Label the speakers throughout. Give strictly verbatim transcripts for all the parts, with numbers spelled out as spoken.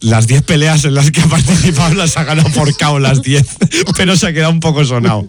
Speaker 1: las diez peleas en las que ha participado las ha ganado por K O las diez, pero se ha quedado un poco sonado.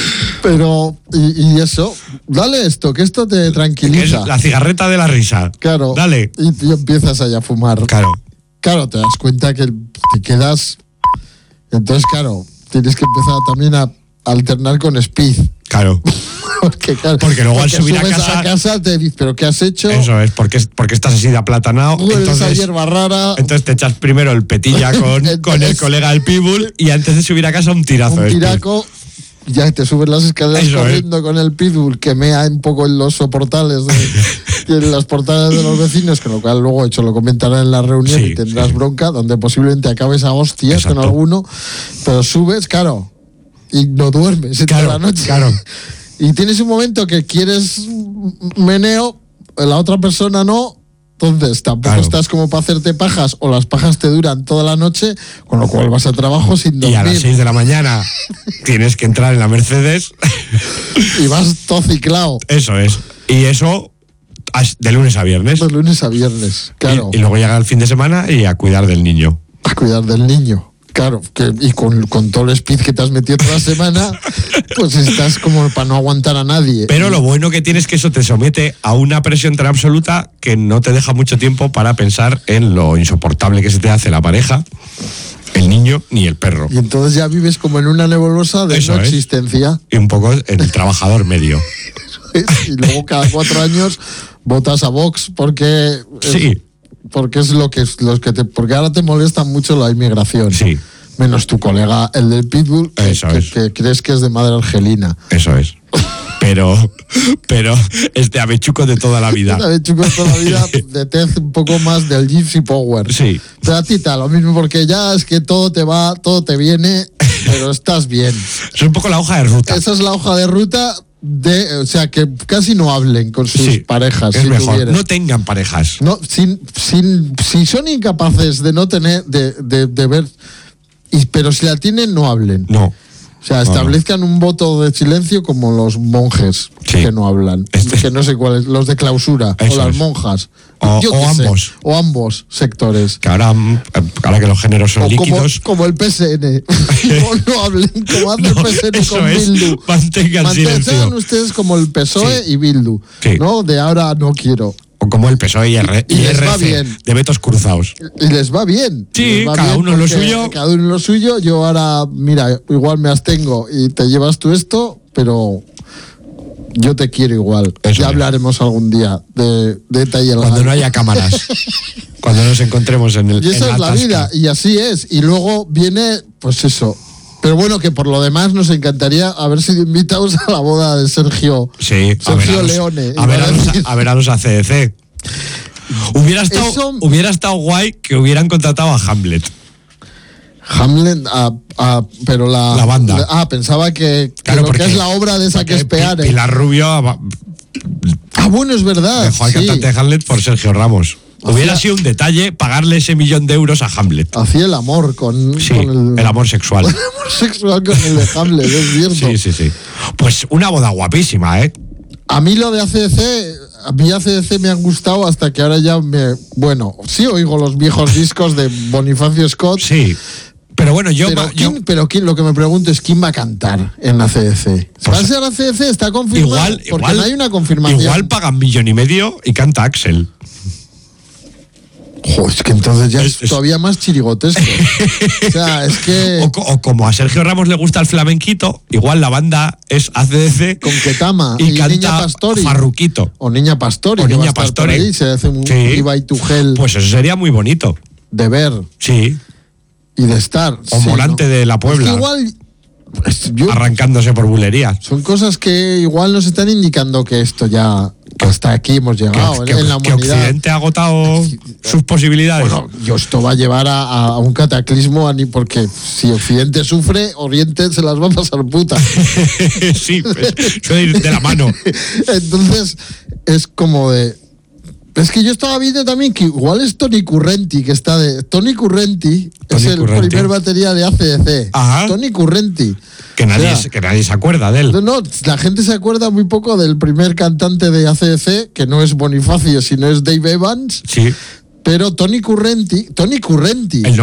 Speaker 2: Pero, y, y eso, dale esto, que esto te tranquiliza.
Speaker 1: Es la cigarreta de la risa.
Speaker 2: Claro.
Speaker 1: Dale.
Speaker 2: Y tú empiezas allá a fumar.
Speaker 1: Claro.
Speaker 2: Claro, te das cuenta que te quedas... Entonces, claro, tienes que empezar también a alternar con speed.
Speaker 1: Claro.
Speaker 2: Porque, claro,
Speaker 1: porque luego
Speaker 2: porque
Speaker 1: al subir a
Speaker 2: subes
Speaker 1: casa,
Speaker 2: a casa te dices, ¿pero qué has hecho?
Speaker 1: Eso es, porque, porque estás así de aplatanado.
Speaker 2: Hueles
Speaker 1: entonces,
Speaker 2: a hierba rara.
Speaker 1: Entonces te echas primero el petilla con, con el colega del pitbull y antes de subir a casa un tirazo.
Speaker 2: Un tiraco, ya te subes las escaleras eso corriendo es. Con el pitbull que mea un poco en los soportales de, en las portales de los vecinos, con lo cual luego hecho lo comentarán en la reunión sí, y tendrás sí. bronca, donde posiblemente acabes a hostias Exacto. con alguno, pero subes, claro, y no duermes en
Speaker 1: claro,
Speaker 2: toda la noche.
Speaker 1: Claro.
Speaker 2: Y tienes un momento que quieres meneo, la otra persona no, entonces tampoco claro. estás como para hacerte pajas o las pajas te duran toda la noche, con lo cual vas a trabajo sin dormir.
Speaker 1: Y a las seis de la mañana tienes que entrar en la Mercedes.
Speaker 2: Y vas todo ciclado.
Speaker 1: Eso es. Y eso de lunes a viernes.
Speaker 2: De lunes a viernes, claro.
Speaker 1: Y, y luego llega el fin de semana y a cuidar del niño.
Speaker 2: A cuidar del niño. Claro, que, y con, con todo el speed que te has metido toda la semana, pues estás como para no aguantar a nadie.
Speaker 1: Pero lo bueno que tienes es que eso te somete a una presión tan absoluta que no te deja mucho tiempo para pensar en lo insoportable que se te hace la pareja, el niño ni el perro.
Speaker 2: Y entonces ya vives como en una nebulosa de eso no es. existencia.
Speaker 1: Y un poco el trabajador medio.
Speaker 2: Y luego cada cuatro años votas a Vox porque...
Speaker 1: Sí.
Speaker 2: Es, porque es lo que es los que te porque ahora te molesta mucho la inmigración.
Speaker 1: Sí.
Speaker 2: Menos tu colega, el del pitbull, que,
Speaker 1: Eso
Speaker 2: que,
Speaker 1: es.
Speaker 2: que crees que es de madre argelina.
Speaker 1: Eso es. Pero, pero es de avechuco de toda la vida.
Speaker 2: De avechuco de toda la vida, de tez un poco más del Gypsy Power.
Speaker 1: Sí.
Speaker 2: Pero a ti te da lo mismo porque ya es que todo te va, todo te viene, pero estás bien.
Speaker 1: Es un poco la hoja de ruta.
Speaker 2: Esa es la hoja de ruta. De, o sea, que casi no hablen con sus
Speaker 1: sí,
Speaker 2: parejas.
Speaker 1: Es
Speaker 2: si
Speaker 1: mejor,
Speaker 2: tuvieran.
Speaker 1: no tengan parejas.
Speaker 2: No, sin, sin, si son incapaces de no tener, de, de, de ver, y, pero si la tienen, no hablen.
Speaker 1: No.
Speaker 2: O sea, establezcan no, no. un voto de silencio como los monjes sí. que no hablan. Este. Que no sé cuáles, los de clausura, Eso o las es. monjas.
Speaker 1: O,
Speaker 2: Yo
Speaker 1: o ambos.
Speaker 2: Sé, o ambos sectores.
Speaker 1: Que ahora, ahora que los géneros son
Speaker 2: o
Speaker 1: líquidos.
Speaker 2: Como, como el P S N. no, no hablen como hace no, el P S N con
Speaker 1: es.
Speaker 2: Bildu.
Speaker 1: Mantengan silencio.
Speaker 2: Mantengan ustedes como el P S O E sí. y Bildu.
Speaker 1: Sí.
Speaker 2: ¿No? De ahora no quiero.
Speaker 1: O como el P S O E y, R-
Speaker 2: y, y les va bien.
Speaker 1: De vetos cruzados.
Speaker 2: Y les va bien.
Speaker 1: Sí,
Speaker 2: va
Speaker 1: cada
Speaker 2: bien
Speaker 1: uno en lo suyo.
Speaker 2: Cada uno en lo suyo. Yo ahora, mira, igual me abstengo y te llevas tú esto, pero yo te quiero igual.
Speaker 1: Eso
Speaker 2: ya
Speaker 1: es.
Speaker 2: hablaremos algún día de, de taller.
Speaker 1: Cuando no haya cámaras. Cuando nos encontremos en el
Speaker 2: Y esa
Speaker 1: en
Speaker 2: es la
Speaker 1: tasca.
Speaker 2: vida, y así es. Y luego viene, pues eso. Pero bueno, que por lo demás nos encantaría haber sido invitados a la boda de Sergio,
Speaker 1: sí,
Speaker 2: Sergio
Speaker 1: a los,
Speaker 2: Leone.
Speaker 1: A ver a, los, a ver a los A C D C. Hubiera estado,
Speaker 2: Eso,
Speaker 1: hubiera estado guay que hubieran contratado a Hamlet.
Speaker 2: Hamlet, a, a, pero la,
Speaker 1: la banda.
Speaker 2: La, ah, pensaba que, que
Speaker 1: claro,
Speaker 2: lo
Speaker 1: porque,
Speaker 2: que es la obra de esa que es Peare.
Speaker 1: Pilar Rubio.
Speaker 2: Ah, bueno, es verdad.
Speaker 1: Dejó al
Speaker 2: sí.
Speaker 1: cantante de Hamlet por Sergio Ramos. Hacía, hubiera sido un detalle pagarle ese millón de euros a Hamlet.
Speaker 2: Hacía el amor con,
Speaker 1: sí,
Speaker 2: con el,
Speaker 1: el amor sexual.
Speaker 2: El amor sexual con el de Hamlet, es cierto.
Speaker 1: Sí, sí, sí. Pues una boda guapísima, ¿eh?
Speaker 2: A mí lo de A C D C, a mí A C D C me han gustado hasta que ahora ya me... Bueno, sí oigo los viejos discos de Bonifacio Scott.
Speaker 1: Sí. Pero bueno, yo...
Speaker 2: Pero,
Speaker 1: yo
Speaker 2: ¿quién, pero quién, lo que me pregunto es quién va a cantar en A C D C. ¿Va a ser A C D C? ¿Está confirmado?
Speaker 1: Igual,
Speaker 2: porque
Speaker 1: igual,
Speaker 2: no hay una confirmación.
Speaker 1: Igual pagan millón y medio y canta Axel.
Speaker 2: Jo, es que entonces ya es, es todavía más chirigotesco. O sea, es que...
Speaker 1: O, o como a Sergio Ramos le gusta el flamenquito, igual la banda es A C D C...
Speaker 2: Con Ketama
Speaker 1: y,
Speaker 2: y
Speaker 1: canta
Speaker 2: Niña Pastori.
Speaker 1: Farruquito.
Speaker 2: O Niña Pastori.
Speaker 1: O
Speaker 2: que
Speaker 1: Niña
Speaker 2: va a estar
Speaker 1: Pastori.
Speaker 2: Por ahí, se hace un
Speaker 1: sí.
Speaker 2: Iba y Tugel.
Speaker 1: Pues eso sería muy bonito.
Speaker 2: De ver.
Speaker 1: Sí.
Speaker 2: Y de estar.
Speaker 1: O
Speaker 2: sí,
Speaker 1: Morante
Speaker 2: ¿no?
Speaker 1: de la Puebla.
Speaker 2: Es que igual... Yo,
Speaker 1: arrancándose por bulería.
Speaker 2: Son cosas que igual nos están indicando que esto ya... Que hasta aquí hemos llegado
Speaker 1: que,
Speaker 2: en,
Speaker 1: que,
Speaker 2: en la
Speaker 1: que
Speaker 2: humanidad.
Speaker 1: Occidente ha agotado sus posibilidades.
Speaker 2: Bueno, y esto va a llevar a, a un cataclismo, porque si Occidente sufre, Oriente se las va a pasar puta.
Speaker 1: Sí, pues, suele ir de la mano.
Speaker 2: Entonces, es como de... Es que yo estaba viendo también que igual es Tony Currenti, que está de... Tony Currenti Tony es el Currenti. primer batería de A C D C.
Speaker 1: Ajá.
Speaker 2: Tony Currenti.
Speaker 1: Que nadie,
Speaker 2: o sea,
Speaker 1: que nadie se acuerda de él.
Speaker 2: No, no, la gente se acuerda muy poco del primer cantante de A C D C, que no es Bonifacio, sino es Dave Evans.
Speaker 1: Sí.
Speaker 2: Pero Tony Currenti... Tony Currenti.
Speaker 1: El